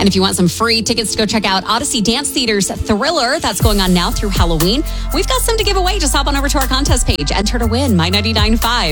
And if you want some free tickets to go check out Odyssey Dance Theater's Thriller, that's going on now through Halloween, we've got some to give away. Just hop on over to our contest page. Enter to win My 99.5.